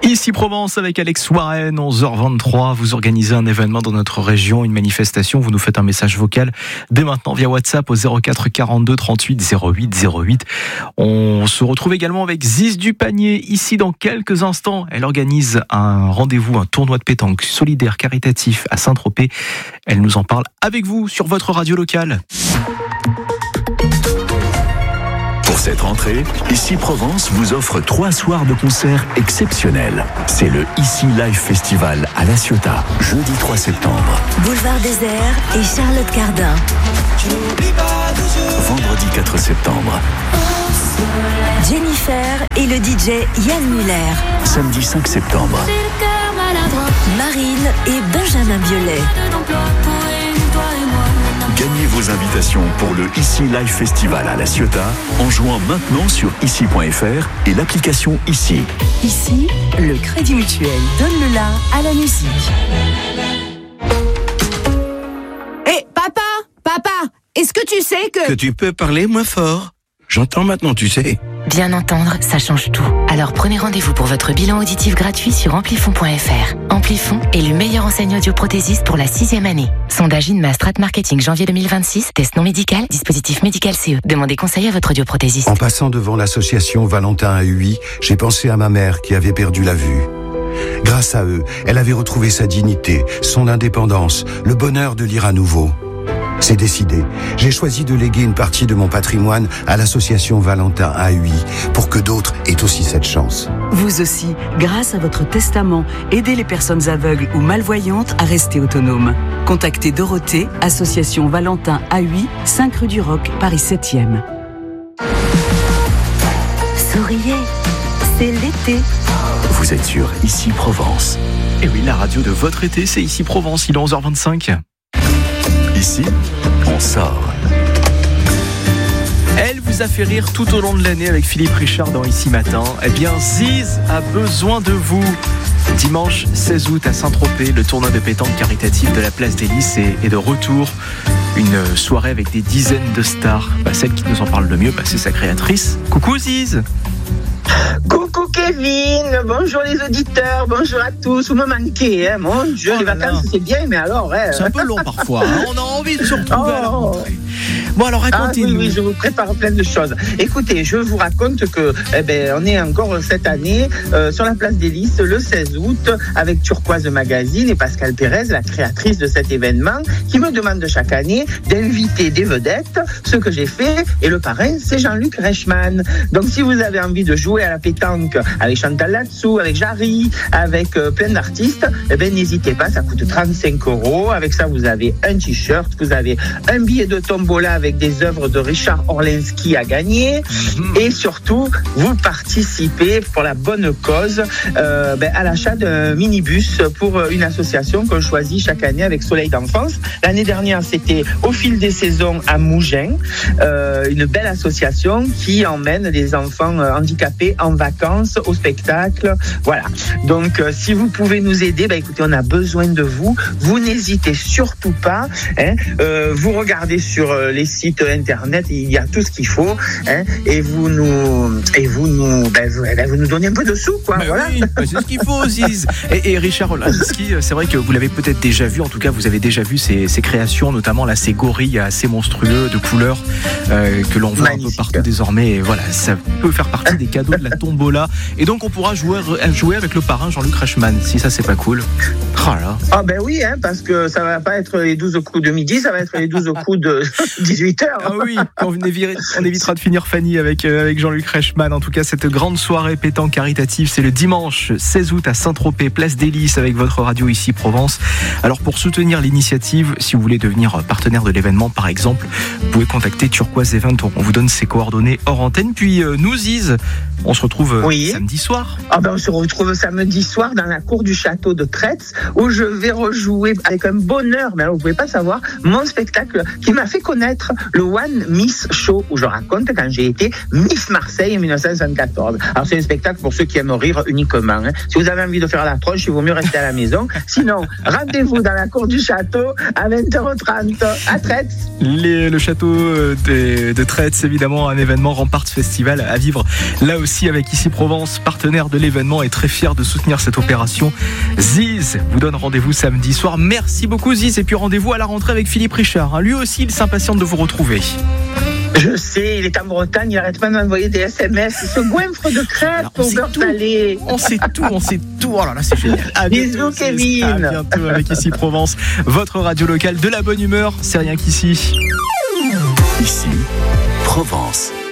Ici Provence avec Alex Warren, 11h23. Vous organisez un événement dans notre région, une manifestation. Vous nous faites un message vocal dès maintenant via WhatsApp au 04 42 38 08 08. On se retrouve également avec Ziz du Panier ici dans quelques instants. Elle organise un rendez-vous, un tournoi de pétanque solidaire caritatif à Saint-Tropez. Elle nous en parle avec vous sur votre radio locale. Pour cette rentrée, Ici Provence vous offre 3 soirs de concerts exceptionnels. C'est le Ici Live Festival à La Ciotat, jeudi 3 septembre. Boulevard Désert et Charlotte Cardin. Vendredi 4 septembre. Jennifer et le DJ Yann Muller. Samedi 5 septembre. Marine et Benjamin Biolay. Gagnez vos invitations pour le Ici Live Festival à La Ciotat en jouant maintenant sur ici.fr et l'application Ici. Ici, le Crédit Mutuel donne le la à la musique. Hé, papa, est-ce que tu sais Que tu peux parler moins fort. J'entends maintenant, tu sais. Bien entendre, ça change tout. Alors prenez rendez-vous pour votre bilan auditif gratuit sur amplifon.fr. Amplifon est le meilleur enseigne audioprothésiste pour la 6e année. Sondage INMA Strat Marketing janvier 2026, test non médical, dispositif médical CE. Demandez conseil à votre audioprothésiste. En passant devant l'association Valentin à UI, j'ai pensé à ma mère qui avait perdu la vue. Grâce à eux, elle avait retrouvé sa dignité, son indépendance, le bonheur de lire à nouveau. C'est décidé. J'ai choisi de léguer une partie de mon patrimoine à l'association Valentin à UI pour que d'autres aient aussi cette chance. Vous aussi, grâce à votre testament, aidez les personnes aveugles ou malvoyantes à rester autonomes. Contactez Dorothée, association Valentin à UI, 5 rue du Roc, Paris 7e. Souriez, c'est l'été. Vous êtes sur Ici Provence. Et oui, la radio de votre été, c'est Ici Provence, il est 11h25. Ici, on sort. Elle vous a fait rire tout au long de l'année avec Philippe Richard dans Ici Matin. Eh bien, Ziz a besoin de vous. Dimanche 16 août à Saint-Tropez, le tournoi de pétanque caritatif de la Place des Lys est de retour. Une soirée avec des dizaines de stars. Celle qui nous en parle le mieux, c'est sa créatrice. Coucou Ziz. Coucou Kevin, bonjour les auditeurs, bonjour à tous. Vous me manquez, hein, mon Dieu, les vacances c'est bien, mais alors... C'est un peu long parfois, hein. On a envie de se retrouver à la rentrée. Bon alors racontez-nous. Oui, je vous prépare plein de choses. Écoutez, je vous raconte que on est encore cette année sur la Place des Lys le 16 août avec Turquoise Magazine et Pascal Pérez, la créatrice de cet événement, qui me demande chaque année d'inviter des vedettes, ce que j'ai fait, et le parrain c'est Jean-Luc Reichmann. Donc si vous avez envie de jouer à la pétanque avec Chantal Latsou, avec Jarry, avec plein d'artistes, n'hésitez pas, ça coûte 35 €. Avec ça, vous avez un t-shirt, vous avez un billet de tombola avec des œuvres de Richard Orlinski à gagner, et surtout, vous participez pour la bonne cause à l'achat d'un minibus pour une association qu'on choisit chaque année avec Soleil d'Enfance. L'année dernière, c'était Au fil des saisons à Mougins, une belle association qui emmène des enfants handicapés en vacances, au spectacle. Voilà. Donc, si vous pouvez nous aider, écoutez, on a besoin de vous. Vous n'hésitez surtout pas. Vous regardez sur les sites internet, il y a tout ce qu'il faut. Et vous nous donnez un peu de sous, quoi. Voilà. Oui, c'est ce qu'il faut, Ziz. Et Richard Orlinski, c'est vrai que vous l'avez peut-être déjà vu. En tout cas, vous avez déjà vu ses créations, notamment là, ces gorilles assez monstrueux de couleurs que l'on voit un peu partout désormais. Et voilà, ça peut faire partie des cadeaux de la tombola. Et donc, on pourra jouer avec le parrain Jean-Luc Reichmann, si ça, c'est pas cool. Oui, parce que ça va pas être les 12 coups de midi, ça va être les 12 coups de 18h. Ah oui, on évitera de finir Fanny avec Jean-Luc Reichmann. En tout cas, cette grande soirée pétanque caritative, c'est le dimanche 16 août à Saint-Tropez, Place des Lys, avec votre radio Ici Provence. Alors, pour soutenir l'initiative, si vous voulez devenir partenaire de l'événement, par exemple, vous pouvez contacter Turquoise Event. On vous donne ses coordonnées hors antenne. Puis, nous, Ziz, on se retrouve samedi soir. On se retrouve samedi soir dans la cour du château de Tretz, où je vais rejouer avec un bonheur, mais alors vous pouvez pas savoir, mon spectacle qui m'a fait connaître le One Miss Show, où je raconte quand j'ai été Miss Marseille en 1974. Alors c'est un spectacle pour ceux qui aiment rire uniquement. Si vous avez envie de faire la tronche, il vaut mieux rester à la maison. Sinon, rendez-vous dans la cour du château à 20h30 à Traite. Le château de Traite, c'est évidemment un événement Rempart Festival à vivre là aussi avec Ici Provence, partenaire de l'événement et très fier de soutenir cette opération. Ziz vous donne rendez-vous samedi soir. Merci beaucoup Ziz, et puis rendez-vous à la rentrée avec Philippe Richard. Lui aussi, il s'impatiente de vous retrouver. Je sais, il est en Bretagne, il n'arrête pas de m'envoyer des SMS. Il se goinfre de crêpes au beurre salé. On sait tout. Oh là là, c'est génial. Bisous, Kevin. À bientôt avec Ici Provence, votre radio locale de la bonne humeur. C'est rien qu'ici. Ici, Provence.